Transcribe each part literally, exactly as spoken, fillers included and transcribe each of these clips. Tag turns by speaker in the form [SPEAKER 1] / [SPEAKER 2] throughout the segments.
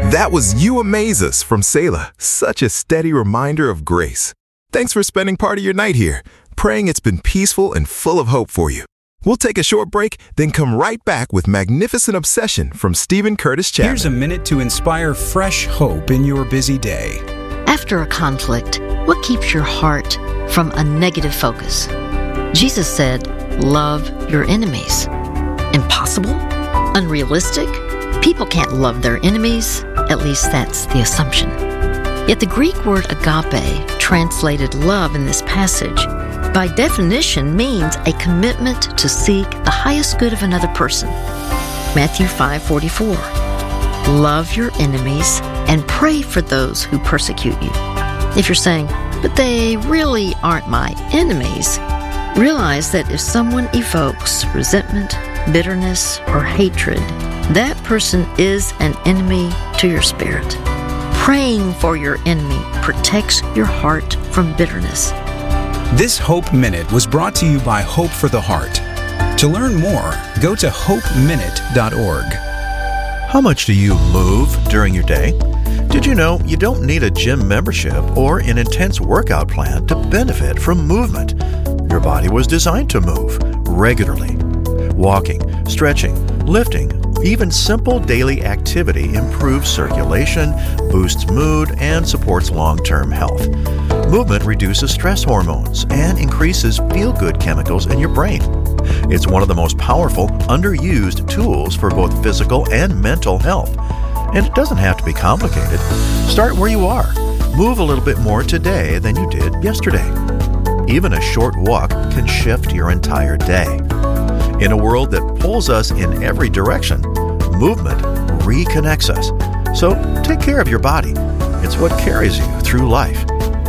[SPEAKER 1] That was You Amaze Us from Selah, such a steady reminder of grace. Thanks for spending part of your night here, praying it's been peaceful and full of hope for you. We'll take a short break, then come right back with Magnificent Obsession from Stephen Curtis Chapman.
[SPEAKER 2] Here's a minute to inspire fresh hope in your busy day.
[SPEAKER 3] After a conflict, what keeps your heart from a negative focus? Jesus said, love your enemies. Impossible? Unrealistic? People can't love their enemies. At least that's the assumption. Yet the Greek word agape, translated love in this passage, by definition means a commitment to seek the highest good of another person. Matthew five forty-four. Love your enemies and pray for those who persecute you. If you're saying, but they really aren't my enemies, realize that if someone evokes resentment, bitterness, or hatred, that person is an enemy to your spirit. Praying for your enemy protects your heart from bitterness.
[SPEAKER 2] This Hope Minute was brought to you by Hope for the Heart. To learn more, go to hope minute dot org.
[SPEAKER 4] How much do you move during your day? Did you know you don't need a gym membership or an intense workout plan to benefit from movement? Your body was designed to move regularly. Walking, stretching, lifting, even simple daily activity improves circulation, boosts mood, and supports long-term health. Movement reduces stress hormones and increases feel-good chemicals in your brain. It's one of the most powerful, underused tools for both physical and mental health. And it doesn't have to be complicated. Start where you are. Move a little bit more today than you did yesterday. Even a short walk can shift your entire day. In a world that pulls us in every direction, movement reconnects us. So take care of your body. It's what carries you through life.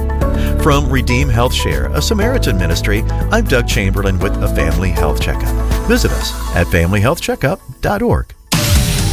[SPEAKER 4] From Redeem Health Share, a Samaritan ministry, I'm Doug Chamberlain with a Family Health Checkup. Visit us at family health checkup dot org.